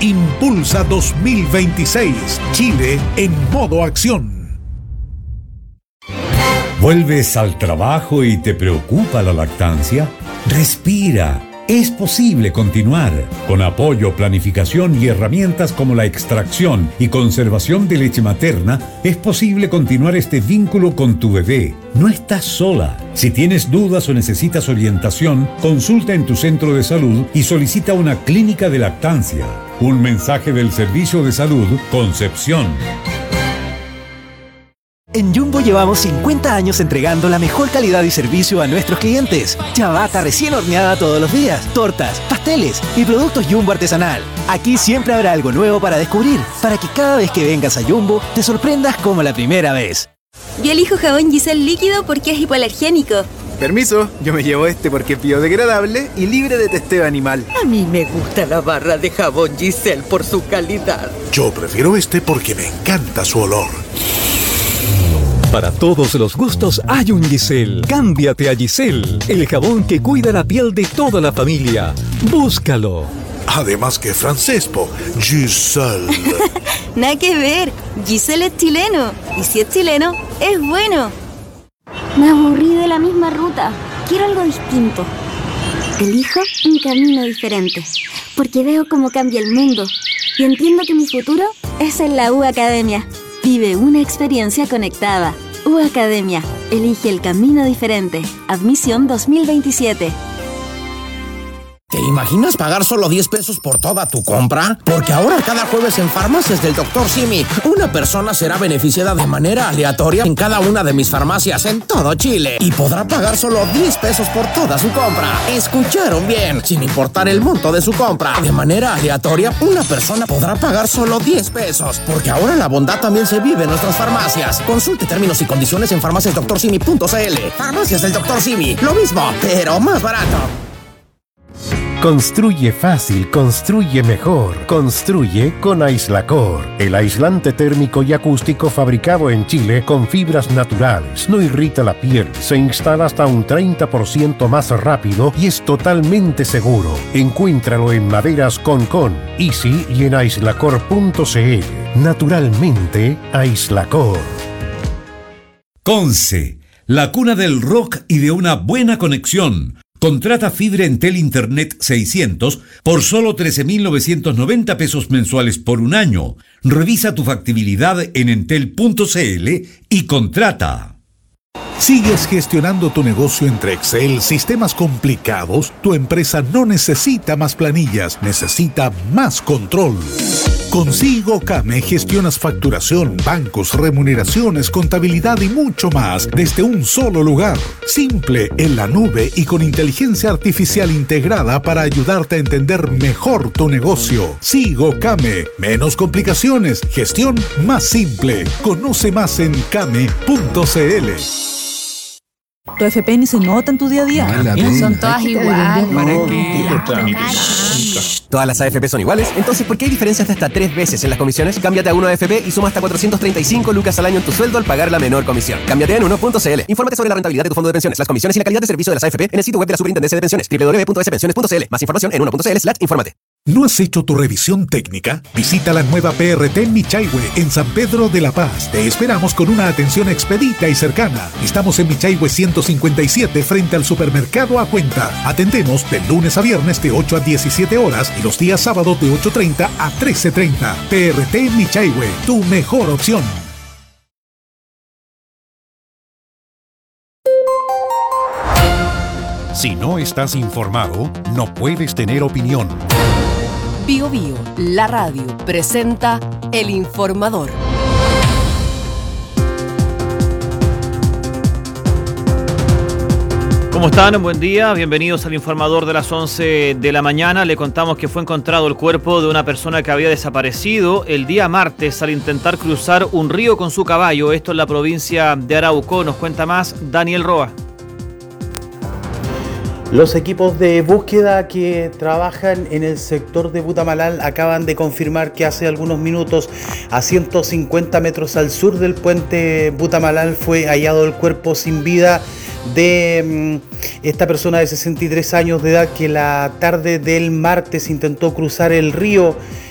Impulsa 2026. Chile en modo acción. ¿Vuelves al trabajo y te preocupa la lactancia? Respira. Es posible continuar. Con apoyo, planificación y herramientas como la extracción y conservación de leche materna, es posible continuar este vínculo con tu bebé. No estás sola. Si tienes dudas o necesitas orientación, consulta en tu centro de salud y solicita una clínica de lactancia. Un mensaje del Servicio de Salud Concepción. En Jumbo llevamos 50 años entregando la mejor calidad y servicio a nuestros clientes. Ciabatta recién horneada todos los días, tortas, pasteles y productos Jumbo artesanal. Aquí siempre habrá algo nuevo para descubrir, para que cada vez que vengas a Jumbo te sorprendas como la primera vez. Yo elijo jabón Giselle líquido porque es hipoalergénico. Permiso, yo me llevo este porque es biodegradable y libre de testeo animal. A mí me gusta la barra de jabón Giselle por su calidad. Yo prefiero este porque me encanta su olor. Para todos los gustos hay un Giselle. Cámbiate a Giselle, el jabón que cuida la piel de toda la familia. Búscalo. Además que francés, po. Giselle. Nada que ver. Giselle es chileno. Y si es chileno, es bueno. Me aburrí de la misma ruta. Quiero algo distinto. Elijo un camino diferente. Porque veo cómo cambia el mundo. Y entiendo que mi futuro es en la U Academia. Vive una experiencia conectada. U Academia. Elige el camino diferente. Admisión 2027. ¿Te imaginas pagar solo 10 pesos por toda tu compra? Porque ahora cada jueves en Farmacias del Dr. Simi, una persona será beneficiada de manera aleatoria en cada una de mis farmacias en todo Chile y podrá pagar solo 10 pesos por toda su compra. ¿Escucharon bien? Sin importar el monto de su compra. De manera aleatoria, una persona podrá pagar solo 10 pesos. Porque ahora la bondad también se vive en nuestras farmacias. Consulte términos y condiciones en farmaciasdoctorsimi.cl. Farmacias del Dr. Simi. Lo mismo, pero más barato. Construye fácil, construye mejor. Construye con Aislacor, el aislante térmico y acústico fabricado en Chile con fibras naturales. No irrita la piel, se instala hasta un 30% más rápido y es totalmente seguro. Encuéntralo en Maderas Concon, Easy y en aislacor.cl. Naturalmente, Aislacor. Conce, la cuna del rock y de una buena conexión. Contrata fibra Entel Internet 600 por solo 13.990 pesos mensuales por un año. Revisa tu factibilidad en entel.cl y contrata. ¿Sigues gestionando tu negocio entre Excel, sistemas complicados? Tu empresa no necesita más planillas, necesita más control. Con Sigo Came gestionas facturación, bancos, remuneraciones, contabilidad y mucho más desde un solo lugar. Simple, en la nube y con inteligencia artificial integrada para ayudarte a entender mejor tu negocio. Sigo Came. Menos complicaciones, gestión más simple. Conoce más en came.cl. Tu FP ni se nota en tu día a día. Son todas iguales. ¿Para qué? ¿Todas las AFP son iguales? Entonces, ¿por qué hay diferencias de hasta 3 veces en las comisiones? Cámbiate a 1AFP y suma hasta 435 lucas al año en tu sueldo al pagar la menor comisión. Cámbiate en 1.cl. Infórmate sobre la rentabilidad de tu fondo de pensiones, las comisiones y la calidad de servicio de las AFP en el sitio web de la Superintendencia de Pensiones, www.spensiones.cl. Más información en 1.cl /infórmate. ¿No has hecho tu revisión técnica? Visita la nueva PRT en Michaihue, en San Pedro de la Paz. Te esperamos con una atención expedita y cercana. Estamos en Michaihue 157 frente al supermercado A Cuenta. Atendemos de lunes a viernes de 8 a 17 horas y los días sábados de 8:30 a 13:30. PRT en Michaihue, tu mejor opción. Si no estás informado, no puedes tener opinión. Bio Bio, la radio, presenta El Informador. ¿Cómo están? Buen día, bienvenidos al Informador de las 11 de la mañana. Le contamos que fue encontrado el cuerpo de una persona que había desaparecido el día martes al intentar cruzar un río con su caballo. Esto en la provincia de Arauco. Nos cuenta más Daniel Roa. Los equipos de búsqueda que trabajan en el sector de Butamalal acaban de confirmar que hace algunos minutos, a 150 metros al sur del puente Butamalal, fue hallado el cuerpo sin vida de esta persona de 63 años de edad que la tarde del martes intentó cruzar el río